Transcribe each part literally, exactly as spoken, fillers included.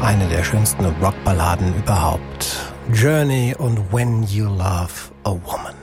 Eine der schönsten Rockballaden überhaupt. Journey und When You Love a Woman.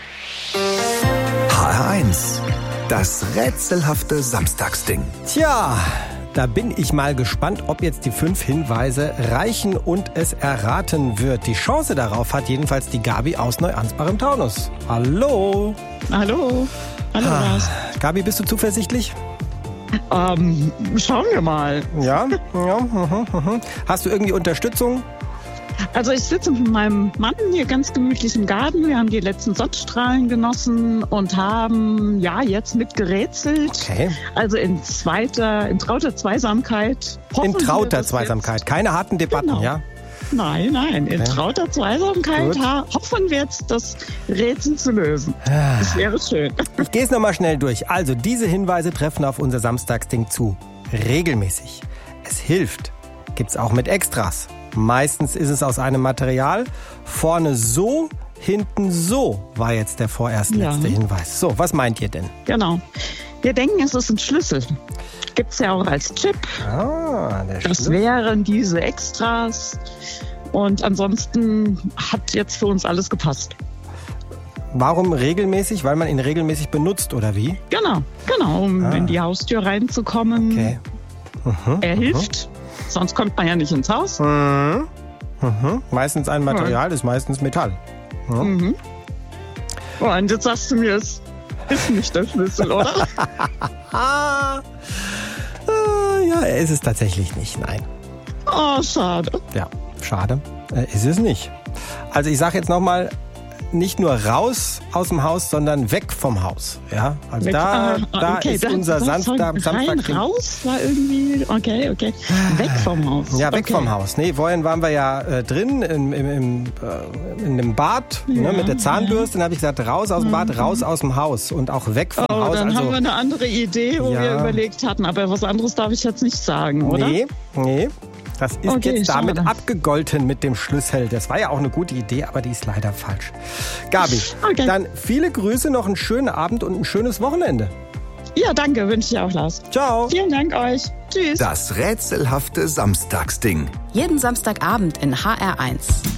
H R eins. Das rätselhafte Samstagsding. Tja, da bin ich mal gespannt, ob jetzt die fünf Hinweise reichen und es erraten wird. Die Chance darauf hat jedenfalls die Gabi aus Neuansbach im Taunus. Hallo. Hallo. Hallo, ah, Lars. Gabi, bist du zuversichtlich? Ähm, schauen wir mal. Ja, ja. Mhm, mhm. Hast du irgendwie Unterstützung? Also ich sitze mit meinem Mann hier ganz gemütlich im Garten. Wir haben die letzten Sonnenstrahlen genossen und haben ja jetzt mitgerätselt. Okay. Also in zweiter, in trauter Zweisamkeit. In trauter wir, Zweisamkeit. Jetzt... Keine harten Debatten, genau. Ja? Nein, nein. In okay. trauter Zweisamkeit Gut. hoffen wir jetzt, das Rätsel zu lösen. Ah. Das wäre schön. Ich gehe es nochmal schnell durch. Also, diese Hinweise treffen auf unser Samstagsding zu. Regelmäßig. Es hilft. Gibt's auch mit Extras. Meistens ist es aus einem Material. Vorne so, hinten so, war jetzt der vorerst letzte ja. Hinweis. So, was meint ihr denn? Genau. Wir denken, es ist ein Schlüssel. Gibt's ja auch als Chip. Ah, der das Schlüssel. wären diese Extras. Und ansonsten hat jetzt für uns alles gepasst. Warum regelmäßig? Weil man ihn regelmäßig benutzt, oder wie? Genau, genau, um ah. in die Haustür reinzukommen. Okay. Mhm, er mhm. hilft, sonst kommt man ja nicht ins Haus. Mhm. Mhm. Meistens ein Material, ist meistens Metall. Ja. Mhm. Oh, und jetzt sagst du mir, es ist nicht der Schlüssel, oder? ah, ja, er ist es tatsächlich nicht, nein. Oh, schade. Ja, schade. Äh, ist es nicht. Also ich sage jetzt nochmal, nicht nur raus aus dem Haus, sondern weg vom Haus. Ja, also weg, da, ah, da okay, ist da, unser da Samstag. Rein, raus war irgendwie, okay, okay. Weg vom Haus. Ja, weg okay. vom Haus. Nee, vorhin waren wir ja äh, drin im, im, im, äh, in dem Bad ja, ne, mit der Zahnbürste. Dann habe ich gesagt, raus aus dem Bad, mhm. raus aus dem Haus und auch weg vom oh, Haus. Dann also, haben wir eine andere Idee, wo ja. wir überlegt hatten. Aber was anderes darf ich jetzt nicht sagen, oder? Nee, nee. Das ist okay, jetzt damit schade. abgegolten mit dem Schlüssel. Das war ja auch eine gute Idee, aber die ist leider falsch. Gabi, okay. dann viele Grüße, noch einen schönen Abend und ein schönes Wochenende. Ja, danke, wünsche ich auch, Lars. Ciao. Vielen Dank euch. Tschüss. Das rätselhafte Samstagsding. Jeden Samstagabend in H R eins.